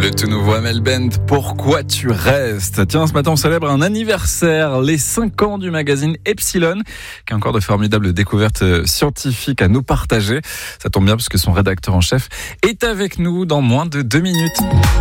Le tout nouveau Amel Bent, Pourquoi tu restes? Tiens, ce matin, on célèbre un anniversaire, les 5 ans du magazine Epsilon, qui a encore de formidables découvertes scientifiques à nous partager. Ça tombe bien parce que son rédacteur en chef est avec nous dans moins de 2 minutes.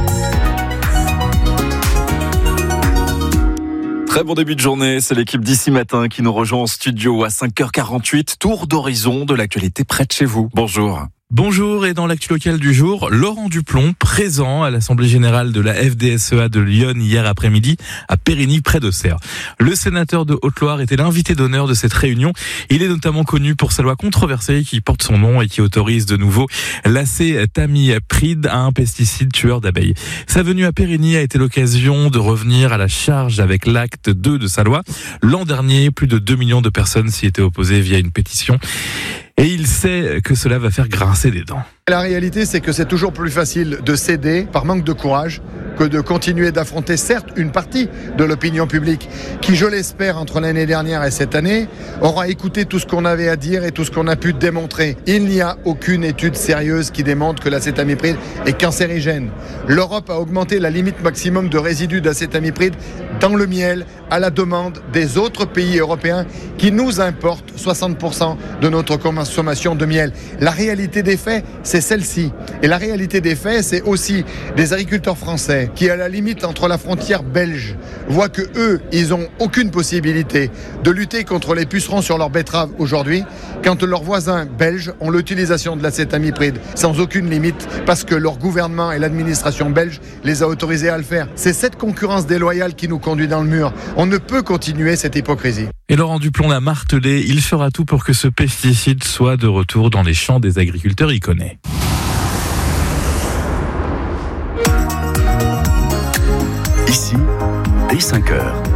Très bon début de journée, c'est l'équipe d'ici matin qui nous rejoint en studio à 5h48. Tour d'horizon de l'actualité près de chez vous. Bonjour. Bonjour, et dans l'actu locale du jour, Laurent Duplomb, présent à l'Assemblée Générale de la FDSEA de Lyon hier après-midi à Périgny, près d'Auxerre. Le sénateur de Haute-Loire était l'invité d'honneur de cette réunion. Il est notamment connu pour sa loi controversée qui porte son nom et qui autorise de nouveau l'acétamiprid, un pesticide tueur d'abeilles. Sa venue à Périgny a été l'occasion de revenir à la charge avec l'acte 2 de sa loi. L'an dernier, plus de 2 millions de personnes s'y étaient opposées via une pétition. Et il sait que cela va faire grincer des dents. La réalité, c'est que c'est toujours plus facile de céder par manque de courage que de continuer d'affronter, certes, une partie de l'opinion publique qui, je l'espère, entre l'année dernière et cette année, aura écouté tout ce qu'on avait à dire et tout ce qu'on a pu démontrer. Il n'y a aucune étude sérieuse qui démontre que l'acétamiprid est cancérigène. L'Europe a augmenté la limite maximum de résidus d'acétamiprid dans le miel à la demande des autres pays européens qui nous importent 60% de notre consommation de miel. La réalité des faits, c'est celle-ci. Et la réalité des faits, c'est aussi des agriculteurs français qui, à la limite entre la frontière belge, voient que eux, ils ont aucune possibilité de lutter contre les pucerons sur leurs betteraves aujourd'hui, quand leurs voisins belges ont l'utilisation de l'acétamiprid sans aucune limite parce que leur gouvernement et l'administration belge les a autorisés à le faire. C'est cette concurrence déloyale qui nous conduit dans le mur. On ne peut continuer cette hypocrisie. Et Laurent Duplomb l'a martelé, il fera tout pour que ce pesticide soit de retour dans les champs des agriculteurs iconais. Ici, dès 5h.